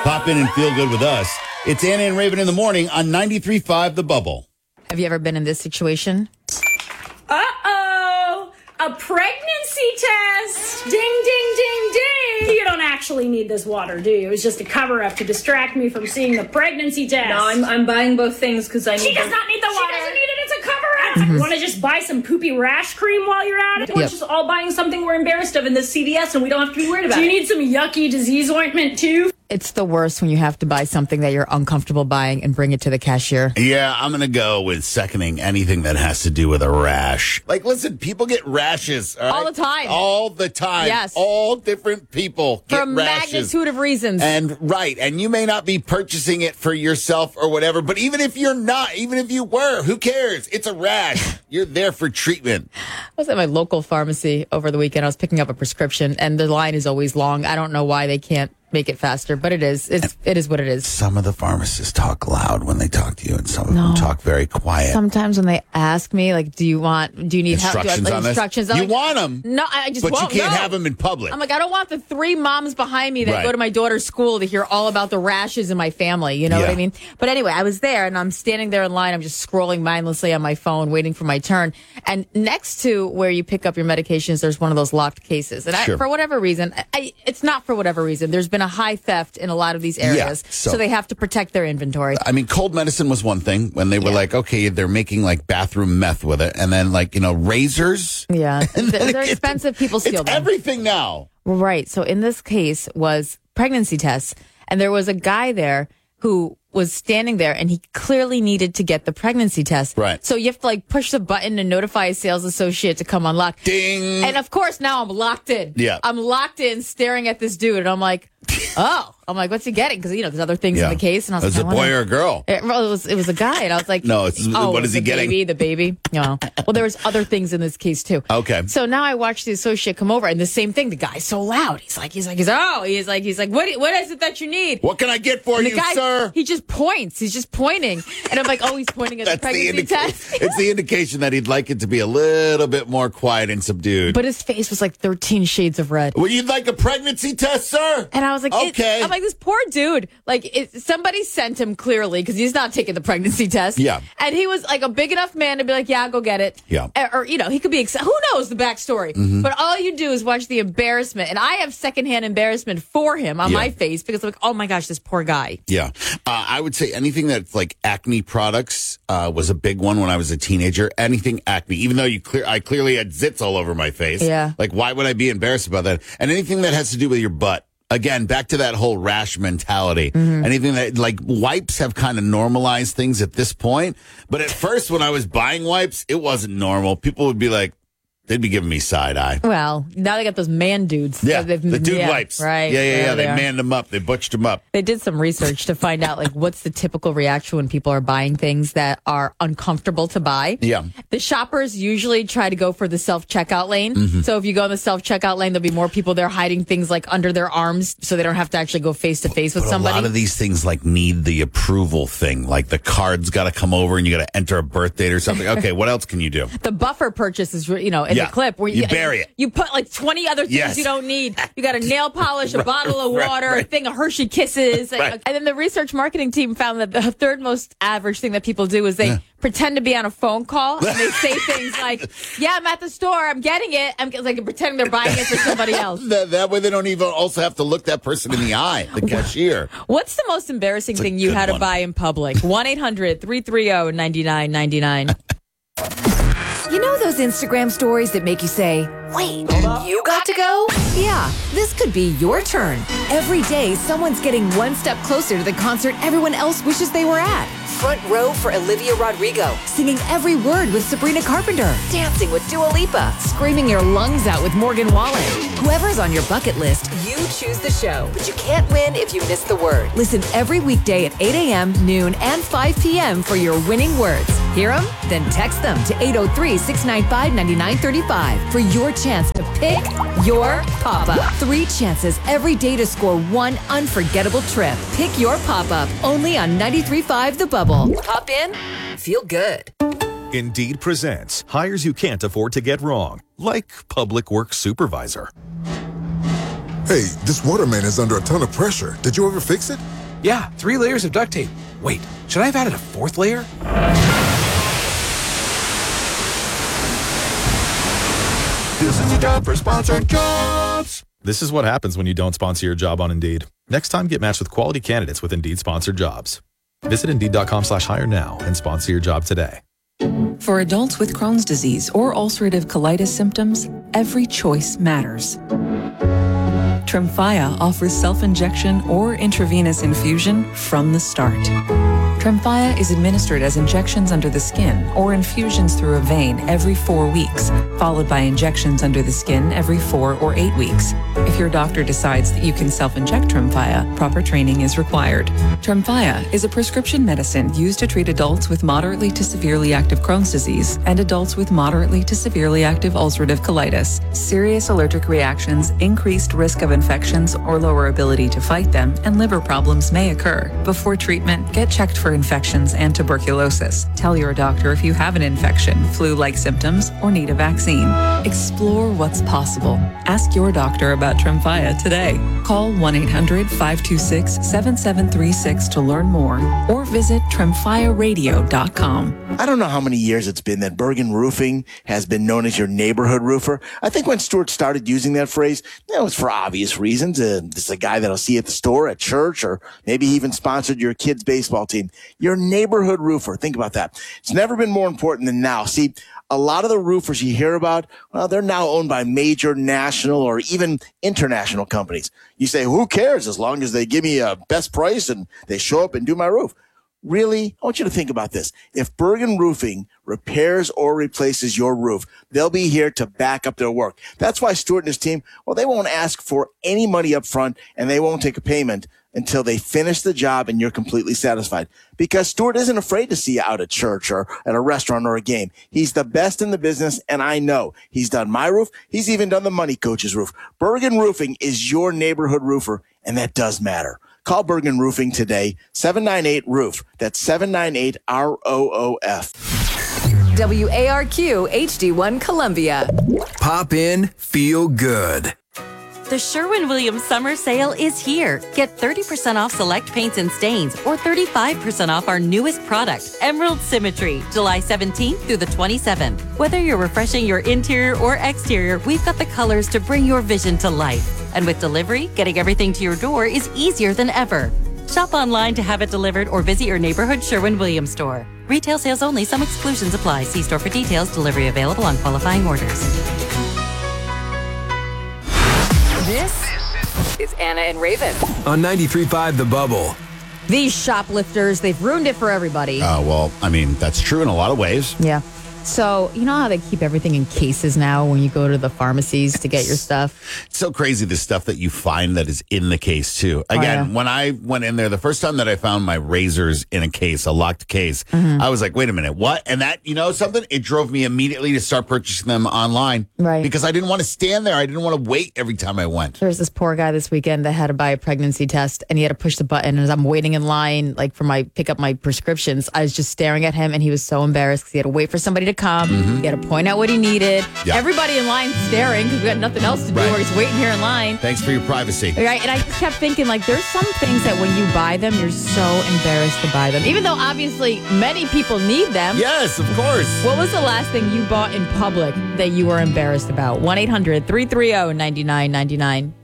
Pop in and feel good with us. It's Anna and Raven in the morning on 93.5 The Bubble. Have you ever been in this situation? Uh-oh! A pregnancy test! Ding, ding, ding, ding! You don't actually need this water, do you? It's just a cover-up to distract me from seeing the pregnancy test. No, I'm buying both things because I need She does not need the water! She doesn't need it, it's a cover-up! Want to just buy some poopy rash cream while you're at it? We're just all buying something we're embarrassed of in this CVS and we don't have to be worried about Do you it. need some yucky disease ointment, too? It's the worst when you have to buy something that you're uncomfortable buying and bring it to the cashier. Yeah, I'm going to go with seconding anything that has to do with a rash. Like, listen, people get rashes. All the time. All the time. Yes. All different people get For a rashes. magnitude of reasons. And you may not be purchasing it for yourself or whatever, but even if you're not, even if you were, who cares? It's a rash. You're there for treatment. I was at my local pharmacy over the weekend. I was picking up a prescription, and the line is always long. I don't know why they can't make it faster, but it is. It is what it is. Some of the pharmacists talk loud when they talk to you, and some of them talk very quiet. Sometimes when they ask me, like, do you need Instructions help? on this? Instructions. I'm You like, want them. No, I just But won't. you can't No. have them in public. I'm like, I don't want the three moms behind me that Right. go to my daughter's school to hear all about the rashes in my family. You know what Yeah. I mean? But anyway, I was there and I'm standing there in line. I'm just scrolling mindlessly on my phone, waiting for my turn. And next to where you pick up your medications, there's one of those locked cases. And Sure. for whatever reason, it's not for whatever reason. There's been a high theft in a lot of these areas. so- So they have to protect their inventory. I mean, cold medicine was one thing when they were like, okay, they're making like bathroom meth with it. And then like, razors. Yeah. And then They're expensive. People steal it's them. everything now. Right. So in this case was pregnancy tests. And there was a guy there who was standing there and he clearly needed to get the pregnancy test. Right. So you have to like push the button and notify a sales associate to come unlock. Ding. And of course now I'm locked in. Yeah. I'm locked in staring at this dude and I'm like, oh, I'm like, what's he getting? Because, there's other things in the case. And I was Is it like, a boy or a girl? it was a guy, and I was like, No, what is he getting? The baby. No. Well, there was other things in this case too. Okay. So now I watched the associate come over, and the same thing. The guy's so loud. He's like, what is it that you need? What can I get for And you, the guy, sir? he just points. He's just pointing, and I'm like, oh, he's pointing at the pregnancy test. It's the indication that he'd like it to be a little bit more quiet and subdued. But his face was like 13 shades of red. Would you like a pregnancy test, sir? And I was like, okay. I'm like, this poor dude. Like, somebody sent him clearly because he's not taking the pregnancy test. Yeah. And he was like a big enough man to be like, yeah, go get it. Yeah. Or, he could be, who knows the backstory. Mm-hmm. But all you do is watch the embarrassment. And I have secondhand embarrassment for him on my face because I'm like, oh my gosh, this poor guy. Yeah. I would say anything that's like acne products was a big one when I was a teenager. Anything acne, even though I clearly had zits all over my face. Yeah. Like, why would I be embarrassed about that? And anything that has to do with your butt. Again, back to that whole rash mentality. Mm-hmm. Anything that, like, wipes have kind of normalized things at this point. But at first, when I was buying wipes, it wasn't normal. People would be like, they'd be giving me side eye. Well, now they got those man dudes. Yeah, the dude wipes. Right. Yeah. They are. manned them up. They butched them up. They did some research to find out like what's the typical reaction when people are buying things that are uncomfortable to buy. Yeah. The shoppers usually try to go for the self-checkout lane. Mm-hmm. So if you go in the self-checkout lane, there'll be more people there hiding things like under their arms so they don't have to actually go face to face with But somebody. a lot of these things like need the approval thing. Like the card's got to come over and you got to enter a birth date or something. Okay, what else can you do? The buffer purchase is, in the clip where You bury it. You put like 20 other things Yes. you don't need. You got a nail polish, a bottle of water, a thing of Hershey Kisses. Right. And then the research marketing team found that the third most average thing that people do is they pretend to be on a phone call and they say things like, yeah, I'm at the store, I'm getting it. I'm like pretending they're buying it for somebody else. That way they don't even also have to look that person in the eye, the cashier. What's the most embarrassing That's a thing you good had to one. buy in public? 1-800-330-9999. You know those Instagram stories that make you say, wait, you got to go? Yeah, this could be your turn. Every day, someone's getting one step closer to the concert everyone else wishes they were at. Front row for Olivia Rodrigo, singing every word with Sabrina Carpenter, dancing with Dua Lipa, screaming your lungs out with Morgan Wallen. Whoever's on your bucket list, you choose the show. But you can't win if you miss the word. Listen every weekday at 8 a.m., noon, and 5 p.m. for your winning words. Hear them? Then text them to 803-695-9935 for your chance to pick your pop-up. 3 chances every day to score one unforgettable trip. Pick your pop-up only on 93.5 The Bubble. Pop in, feel good. Indeed presents hires you can't afford to get wrong, like public works supervisor. Hey, this waterman is under a ton of pressure. Did you ever fix it? Yeah, 3 layers of duct tape. Wait, should I have added a 4th layer? This is a job for sponsored jobs. This is what happens when you don't sponsor your job on Indeed. Next time, get matched with quality candidates with Indeed sponsored jobs. Visit Indeed.com/hire now and sponsor your job today. For adults with Crohn's disease or ulcerative colitis symptoms, every choice matters. Tremfya offers self-injection or intravenous infusion from the start. Tremfya is administered as injections under the skin or infusions through a vein every 4 weeks, followed by injections under the skin every 4 or 8 weeks. If your doctor decides that you can self-inject Tremfya, proper training is required. Tremfya is a prescription medicine used to treat adults with moderately to severely active Crohn's disease and adults with moderately to severely active ulcerative colitis. Serious allergic reactions, increased risk of infections or lower ability to fight them, and liver problems may occur. Before treatment, get checked for infections and tuberculosis. Tell your doctor if you have an infection, flu-like symptoms, or need a vaccine. Explore what's possible. Ask your doctor about Tremfya today. Call 1-800-526-7736 to learn more or visit tremfyaradio.com. I don't know how many years it's been that Bergen Roofing has been known as your neighborhood roofer. I think when Stuart started using that phrase, it was for obvious reasons. This is a guy that'll see you at the store, at church, or maybe even sponsored your kid's baseball team. Your neighborhood roofer. Think about that. It's never been more important than now. See, a lot of the roofers you hear about, well, they're now owned by major national or even international companies. You say, who cares as long as they give me a best price and they show up and do my roof? Really? I want you to think about this. If Bergen Roofing repairs or replaces your roof, they'll be here to back up their work. That's why Stuart and his team, well, they won't ask for any money up front and they won't take a payment until they finish the job and you're completely satisfied. Because Stuart isn't afraid to see you out at church or at a restaurant or a game. He's the best in the business, and I know. He's done my roof. He's even done the Money Coach's roof. Bergen Roofing is your neighborhood roofer, and that does matter. Call Bergen Roofing today, 798-ROOF. That's 798-ROOF. WARQ HD1 Columbia. Pop in, feel good. The Sherwin-Williams Summer Sale is here. Get 30% off select paints and stains or 35% off our newest product, Emerald Symmetry, July 17th through the 27th. Whether you're refreshing your interior or exterior, we've got the colors to bring your vision to life. And with delivery, getting everything to your door is easier than ever. Shop online to have it delivered or visit your neighborhood Sherwin-Williams store. Retail sales only. Some exclusions apply. See store for details. Delivery available on qualifying orders. This is Anna and Raven. On 93.5 The Bubble. These shoplifters, they've ruined it for everybody. Well, I mean, that's true in a lot of ways. Yeah. So, you know how they keep everything in cases now when you go to the pharmacies to get your stuff? It's so crazy, the stuff that you find that is in the case, too. Again, when I went in there, the first time that I found my razors in a case, a locked case, I was like, wait a minute, what? And that, you know something? It drove me immediately to start purchasing them online. Right. Because I didn't want to stand there. I didn't want to wait every time I went. There was this poor guy this weekend that had to buy a pregnancy test, and he had to push the button. And as I'm waiting in line, like for pick up my prescriptions, I was just staring at him, and he was so embarrassed because he had to wait for somebody to come. He had to point out what he needed. Yeah. Everybody in line staring because we got nothing else to do, or he's waiting here in line. Thanks for your privacy. Right, and I just kept thinking, like, there's some things that when you buy them, you're so embarrassed to buy them, even though obviously many people need them. Yes, of course. What was the last thing you bought in public that you were embarrassed about? 1-800-330-9999.